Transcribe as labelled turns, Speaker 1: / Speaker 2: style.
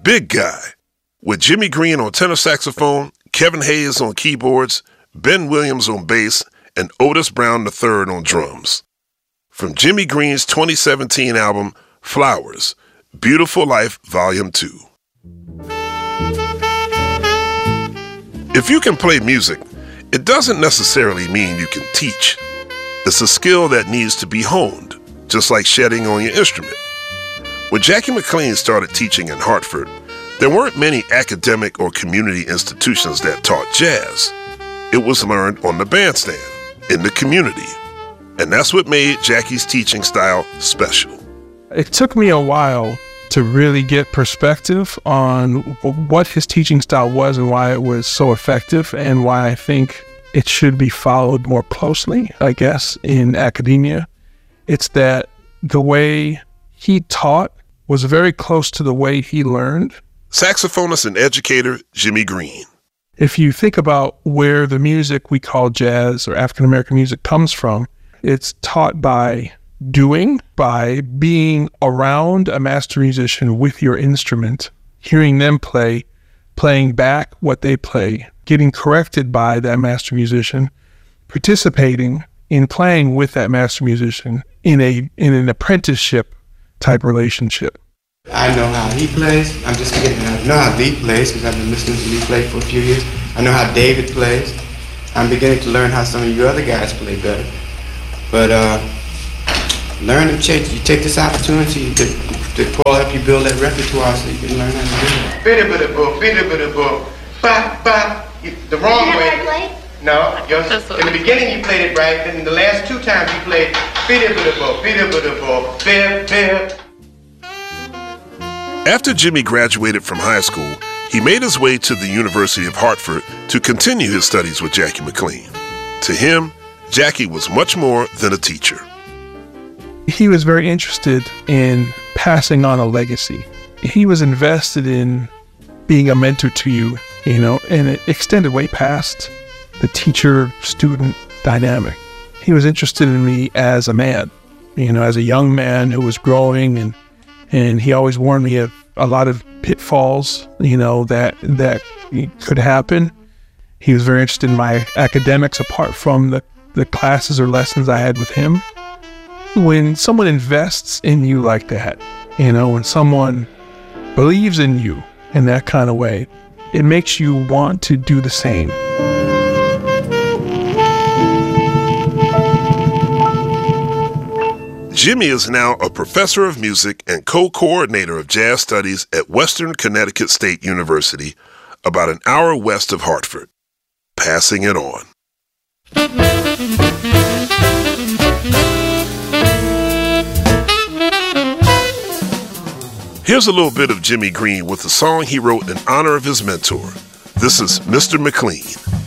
Speaker 1: Big Guy, with Jimmy Green on tenor saxophone, Kevin Hayes on keyboards, Ben Williams on bass, and Otis Brown III on drums. From Jimmy Green's 2017 album, Flowers, Beautiful Life, Volume 2. If you can play music, it doesn't necessarily mean you can teach. It's a skill that needs to be honed, just like shedding on your instrument. When Jackie McLean started teaching in Hartford, there weren't many academic or community institutions that taught jazz. It was learned on the bandstand, in the community. And that's what made Jackie's teaching style special.
Speaker 2: It took me a while to really get perspective on what his teaching style was and why it was so effective and why I think it should be followed more closely, I guess, in academia. It's that the way he taught was very close to the way he learned.
Speaker 1: Saxophonist and educator Jimmy Green.
Speaker 2: If you think about where the music we call jazz or African-American music comes from, it's taught by doing, by being around a master musician with your instrument, hearing them play, playing back what they play, getting corrected by that master musician, participating in playing with that master musician in an apprenticeship type relationship.
Speaker 3: I know how he plays. I'm just getting to know how Lee plays because I've been listening to Lee play for a few years. I know how David plays. I'm beginning to learn how some of you other guys play better. But learn and change. You take this opportunity to help you build that repertoire so you can learn how to do it. Bidda-bidda-boo, bop. The wrong way. No, in the beginning you played it right, then the last two times you played bidda-bidda-boo, bib.
Speaker 1: After Jimmy graduated from high school, he made his way to the University of Hartford to continue his studies with Jackie McLean. To him, Jackie was much more than a teacher.
Speaker 2: He was very interested in passing on a legacy. He was invested in being a mentor to you, and it extended way past the teacher-student dynamic. He was interested in me as a man, as a young man who was growing, and he always warned me of a lot of pitfalls, that could happen. He was very interested in my academics apart from the classes or lessons I had with him. When someone invests in you like that, when someone believes in you in that kind of way, it makes you want to do the same.
Speaker 1: Jimmy is now a professor of music and co-coordinator of jazz studies at Western Connecticut State University, about an hour west of Hartford. Passing it on. Here's a little bit of Jimmy Green with a song he wrote in honor of his mentor. This is Mr. McLean.